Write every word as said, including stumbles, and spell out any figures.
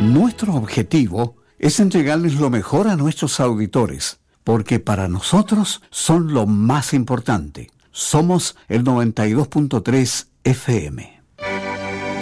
Nuestro objetivo es entregarles lo mejor a nuestros auditores, porque para nosotros son lo más importante. Somos el noventa y dos punto tres F M.